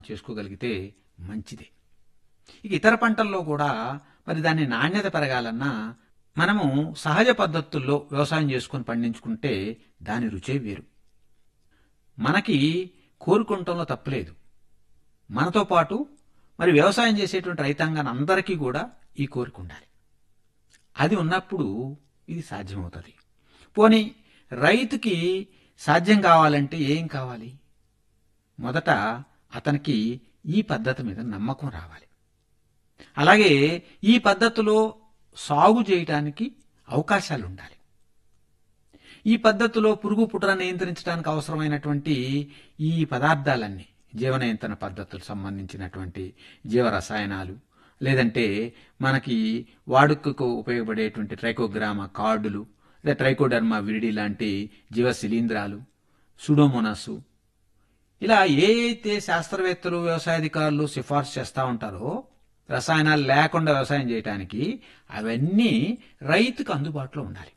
చేసుకోగలిగితే మంచిదే. ఇక ఇతర పంటల్లో కూడా మరి దాని నాణ్యత పెరగాలన్నా మనము సహజ పద్ధతుల్లో వ్యవసాయం చేసుకుని పండించుకుంటే దాని రుచే వేరు. మనకి కోరుకుంటంలో తప్పులేదు. మనతో పాటు మరి వ్యవసాయం చేసేటువంటి రైతాంగాన్ని అందరికీ కూడా ఈ కోరిక ఉండాలి. అది ఉన్నప్పుడు ఇది సాధ్యమవుతుంది. పోనీ రైతుకి సాధ్యం కావాలంటే ఏం కావాలి? మొదట అతనికి ఈ పద్ధతి మీద నమ్మకం రావాలి. అలాగే ఈ పద్ధతిలో సాగు చేయటానికి అవకాశాలు ఉండాలి. ఈ పద్ధతిలో పురుగు పుట్ర నియంత్రించడానికి అవసరమైనటువంటి ఈ పదార్థాలన్నీ జీవనియంత్రణ పద్ధతులకు సంబంధించినటువంటి జీవరసాయనాలు, లేదంటే మనకి వాడుకకు ఉపయోగపడేటువంటి ట్రైకోగ్రామా కార్డులు, లేదా ట్రైకోడర్మా విరిడి లాంటి జీవ శిలీంధ్రాలు, సుడోమోనాసు, ఇలా ఏ అయితే శాస్త్రవేత్తలు వ్యవసాయాధికారులు సిఫార్సు చేస్తూ ఉంటారో రసాయనాలు లేకుండా వ్యవసాయం చేయడానికి, అవన్నీ రైతుకు అందుబాటులో ఉండాలి.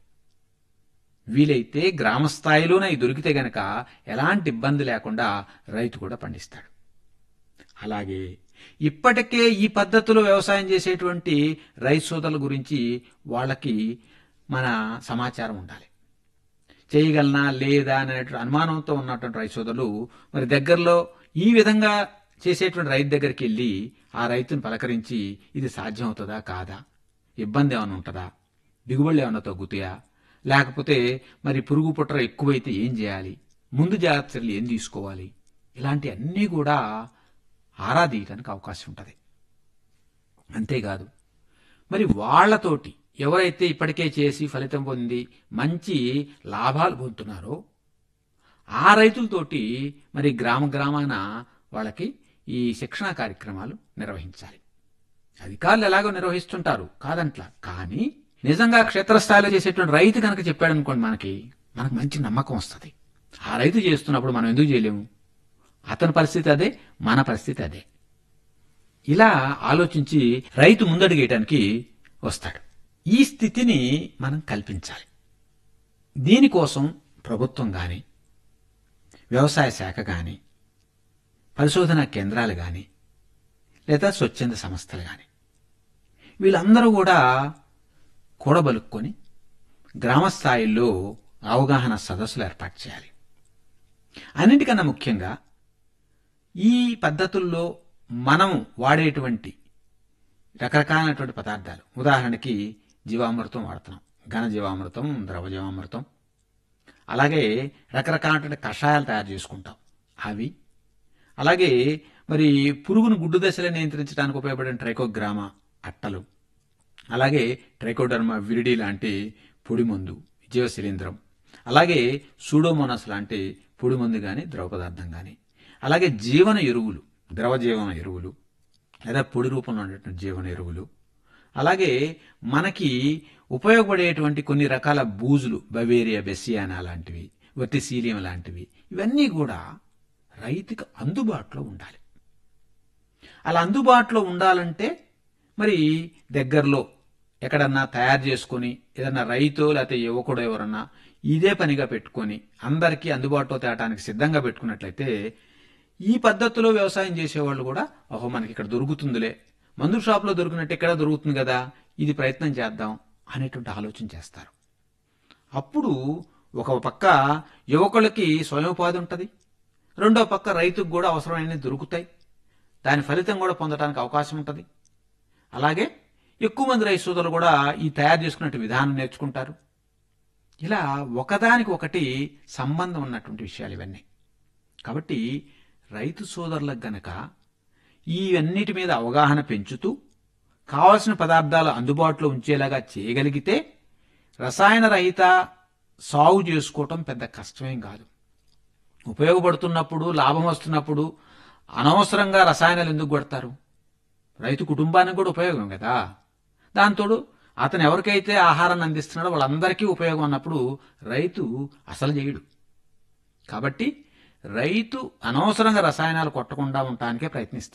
వీలైతే గ్రామ స్థాయిలోనే అవి దొరికితే గనక ఎలాంటి ఇబ్బంది లేకుండా రైతు కూడా పండిస్తాడు. అలాగే ఇప్పటికే ఈ పద్ధతిలో వ్యవసాయం చేసేటువంటి రైతు సోదరుల గురించి వాళ్ళకి మన సమాచారం ఉండాలి. చేయగలనా లేదా అనేటువంటి అనుమానంతో ఉన్నటువంటి రైతు సోదరులు మరి దగ్గరలో ఈ విధంగా చేసేటువంటి రైతు దగ్గరికి వెళ్ళి ఆ రైతుని పలకరించి ఇది సాధ్యం అవుతుందా కాదా, ఇబ్బంది ఏమైనా ఉంటుందా, దిగుబడులు ఏమైనా తగ్గుతాయా, లేకపోతే మరి పురుగు పుట్ర ఎక్కువైతే ఏం చేయాలి, ముందు జాగ్రత్తలు ఏం తీసుకోవాలి, ఇలాంటి అన్నీ కూడా ఆరా తీయడానికి అవకాశం ఉంటుంది. అంతేకాదు మరి వాళ్లతోటి ఎవరైతే ఇప్పటికే చేసి ఫలితం పొంది మంచి లాభాలు పొందుతున్నారో ఆ రైతులతోటి మరి గ్రామాన వాళ్ళకి ఈ శిక్షణా కార్యక్రమాలు నిర్వహించాలి. అధికారులు ఎలాగో నిర్వహిస్తుంటారు కాదంట్లా, కానీ నిజంగా క్షేత్రస్థాయిలో చేసేటువంటి రైతు కనుక చెప్పాడు అనుకోండి, మనకు మంచి నమ్మకం వస్తుంది. ఆ రైతు చేస్తున్నప్పుడు మనం ఎందుకు చేయలేము? అతని పరిస్థితి అదే, మన పరిస్థితి అదే. ఇలా ఆలోచించి రైతు ముందడుగేయటానికి వస్తాడు. ఈ స్థితిని మనం కల్పించాలి. దీనికోసం ప్రభుత్వం కానీ, వ్యవసాయ శాఖ కానీ, పరిశోధనా కేంద్రాలు కానీ, లేదా స్వచ్ఛంద సంస్థలు కానీ, వీళ్ళందరూ కూడా కూడబలుక్కొని గ్రామ స్థాయిలో అవగాహన సదస్సులు ఏర్పాటు చేయాలి. అన్నింటికన్నా ముఖ్యంగా ఈ పద్ధతుల్లో మనం వాడేటువంటి రకరకాలైనటువంటి పదార్థాలు, ఉదాహరణకి జీవామృతం వాడుతున్నాం, ఘన జీవామృతం, ద్రవ జీవామృతం, అలాగే రకరకాలైనటువంటి కషాయాలు తయారు చేసుకుంటాం అవి, అలాగే మరి పురుగును గుడ్డు దశలో నియంత్రించడానికి ఉపయోగపడే ట్రైకోగ్రామా అట్టలు, అలాగే ట్రైకోడర్మా విరిడి లాంటి పొడి మందు, జీవ శిలీంధ్రం, అలాగే సూడోమోనాస్ లాంటి పొడి మందు కానీ ద్రవ పదార్థం కానీ, అలాగే జీవన ఎరువులు, ద్రవ జీవన ఎరువులు లేదా పొడి రూపంలో ఉండేటువంటి జీవన ఎరువులు, అలాగే మనకి ఉపయోగపడేటువంటి కొన్ని రకాల బూజులు, బవేరియా బెసియానా లాంటివి, వర్టిసీలియం లాంటివి, ఇవన్నీ కూడా రైతుకు అందుబాటులో ఉండాలి. అలా అందుబాటులో ఉండాలంటే మరి దగ్గరలో ఎక్కడన్నా తయారు చేసుకొని ఏదన్నా రైతు లేకపోతే యువకుడు ఎవరన్నా ఇదే పనిగా పెట్టుకొని అందరికీ అందుబాటులో తేటానికి సిద్ధంగా పెట్టుకున్నట్లయితే ఈ పద్ధతిలో వ్యవసాయం చేసేవాళ్ళు కూడా ఓహో మనకి ఇక్కడ దొరుకుతుందిలే, మందు షాప్లో దొరికినట్టు ఇక్కడ దొరుకుతుంది కదా, ఇది ప్రయత్నం చేద్దాం అనేటువంటి ఆలోచన చేస్తారు. అప్పుడు ఒక పక్క యువకులకి స్వయంపాధి ఉంటుంది, రెండో పక్క రైతుకు కూడా అవసరమైనవి దొరుకుతాయి, దాని ఫలితం కూడా పొందడానికి అవకాశం ఉంటుంది. అలాగే ఎక్కువ మంది రైతు సోదరులు కూడా ఈ తయారు చేసుకునే విధానం నేర్చుకుంటారు. ఇలా ఒకదానికి ఒకటి సంబంధం ఉన్నటువంటి విషయాలు ఇవన్నీ. కాబట్టి రైతు సోదరులకు గనక ఇవన్నిటి మీద అవగాహన పెంచుతూ కావలసిన పదార్థాలు అందుబాటులో ఉంచేలాగా చేయగలిగితే రసాయన రహిత సాగు చేసుకోవటం పెద్ద కష్టమేం కాదు. ఉపయోగపడుతున్నప్పుడు, లాభం వస్తున్నప్పుడు అనవసరంగా రసాయనాలు ఎందుకు కొడతారు? రైతు కుటుంబానికి కూడా ఉపయోగం కదా. దాంతోడు అతను ఎవరికైతే ఆహారాన్ని అందిస్తున్నాడో వాళ్ళందరికీ ఉపయోగం అన్నప్పుడు రైతు అసలు చేయడు. కాబట్టి రైతు అనవసరంగా రసాయనాలు కొట్టకుండా ఉండటానికే ప్రయత్నిస్తాడు.